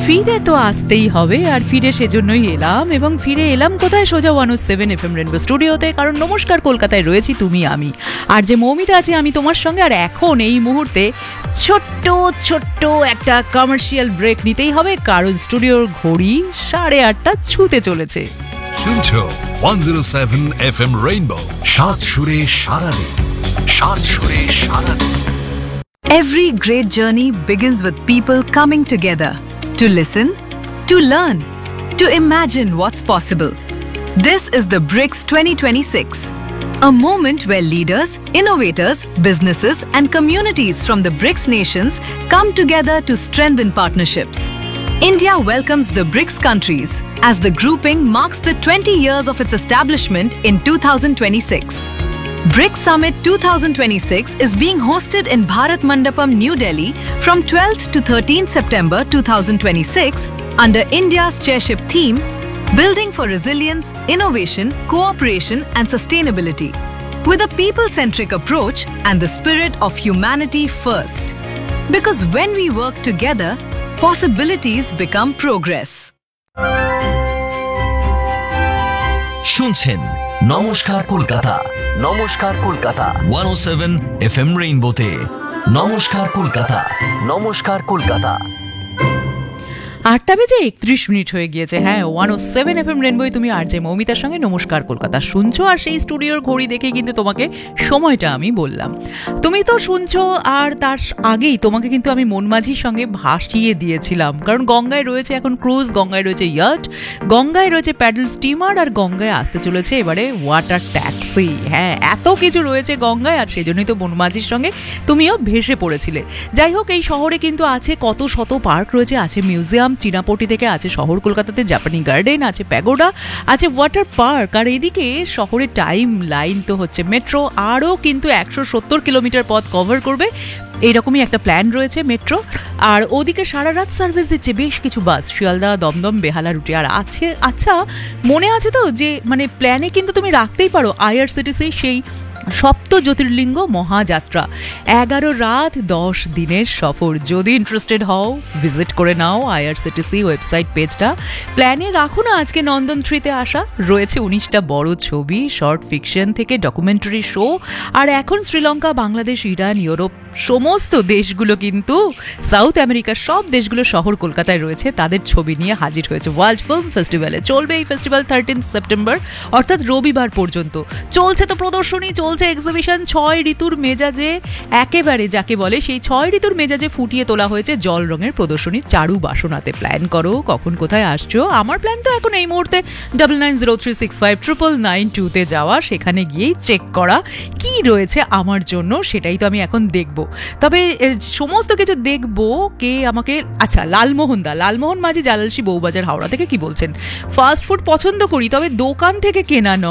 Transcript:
ফিরে তো আসতেই হবে, আর ফিরে সেজন্যই এলাম। এবং ফিরে এলাম কোথায়? সোজা 107 FM রেনবো স্টুডিওতে। কারণ নমস্কার কলকাতায় রয়েছি তুমি আমি, আর যে মৌমিতা আছে আমি তোমার সঙ্গে। আর এখন এই মুহূর্তে ছোট্ট ছোট্ট একটা কমার্শিয়াল ব্রেক নিতেই হবে, কারণ স্টুডিওর ঘড়ি 8:30 ছুতে চলেছে। শুনছো 107 FM রেইনবো, সাত সুরে সারাদিন, সাত সুরে সারাদিন। Every great journey begins with people coming together to listen, to learn, to imagine what's possible. This is the BRICS 2026, a moment where leaders, innovators, businesses, and communities from the BRICS nations come together to strengthen partnerships. India welcomes the BRICS countries as the grouping marks the 20 years of its establishment in 2026. BRICS Summit 2026 is being hosted in Bharat Mandapam, New Delhi from 12th to 13th September 2026 under India's chairship theme, Building for Resilience, Innovation, Cooperation and Sustainability, with a people-centric approach and the spirit of humanity first. Because when we work together, possibilities become progress. শুনছেন নমস্কার কলকাতা, নমস্কার Kolkata 107 FM রেইনবোতে। নমস্কার কলকাতা, নমস্কার কলকাতা। 8:31 হয়ে গিয়েছে। হ্যাঁ, 107 FM রেনবোয় তুমি আর যে মৌমিতার সঙ্গে নমস্কার কলকাতা শুনছো। আর সেই স্টুডিওর ঘড়ি দেখে কিন্তু তোমাকে সময়টা আমি বললাম। তুমি তো শুনছো, আর তার আগেই তোমাকে কিন্তু আমি মনমাঝির সঙ্গে ভাসিয়ে দিয়েছিলাম। কারণ গঙ্গায় রয়েছে এখন ক্রুজ, গঙ্গায় রয়েছে ইয়াট, গঙ্গায় রয়েছে প্যাডেল স্টিমার, আর গঙ্গায় আসতে চলেছে এবারে ওয়াটার ট্যাক্সি। হ্যাঁ, এত কিছু রয়েছে গঙ্গায়, আর সেজন্যই তো মনমাঝির সঙ্গে তুমিও ভেসে পড়েছিলে। যাই হোক, এই শহরে কিন্তু আছে কত শত পার্ক রয়েছে, আছে মিউজিয়াম, চিনাপটি থেকে আছে শহর কলকাতাতে জাপানি গার্ডেন, আছে প্যাগোডা, আছে ওয়াটার পার্ক। আর এদিকে শহরের টাইম লাইন তো হচ্ছে মেট্রো, আরও কিন্তু 170 কিলোমিটার পথ কভার করবে, এইরকমই একটা প্ল্যান রয়েছে মেট্রো। আর ওদিকে সারা রাত সার্ভিস দিচ্ছে বেশ কিছু বাস, শিয়ালদা, দমদম, বেহালা রুটে। আর আছে, আচ্ছা মনে আছে তো যে মানে প্ল্যানে কিন্তু তুমি রাখতেই পারো আইআরসিটিসি সেই সপ্ত জ্যোতির্লিঙ্গ মহাযাত্রা, 11 রাত 10 দিনের সফর। যদি ইন্টারেস্টেড হও ভিজিট করে নাও আইআরসিটিসি ওয়েবসাইট পেজটা। প্ল্যানে রাখো না আজকে নন্দন 3-তে আসা, রয়েছে 19টা বড় ছবি, শর্ট ফিকশন থেকে ডকুমেন্টারি শো। আর এখন শ্রীলঙ্কা, বাংলাদেশ, ইরান, ইউরোপ সমস্ত দেশগুলো কিন্তু, সাউথ আমেরিকার সব দেশগুলো শহর কলকাতায় রয়েছে, তাদের ছবি নিয়ে হাজির হয়েছে ওয়ার্ল্ড ফিল্ম ফেস্টিভ্যালে। চলবে এই ফেস্টিভ্যাল 13 সেপ্টেম্বর অর্থাৎ রবিবার পর্যন্ত। চলছে তো প্রদর্শনী, চলছে এক্সিবিশন। 6 ঋতুর মেজাজে একেবারে যাকে বলে সেই 6 ঋতুর মেজাজে ফুটিয়ে তোলা হয়েছে জল রঙের প্রদর্শনী চারু বাসনাতে। প্ল্যান করো কখন কোথায় আসছো। আমার প্ল্যান তো এখন এই মুহূর্তে 9903659992-তে যাওয়া, সেখানে গিয়েই চেক করা কি রয়েছে আমার জন্য, সেটাই তো আমি এখন দেখব। তবে সমস্ত কিছু দেখব কে আমাকে, আচ্ছা লালমোহন মাঝি, জালালসি, বউবাজার, হাওড়া থেকে কি বলছেন, ফাস্ট ফুড পছন্দ করি তবে দোকান থেকে কেনা নয়।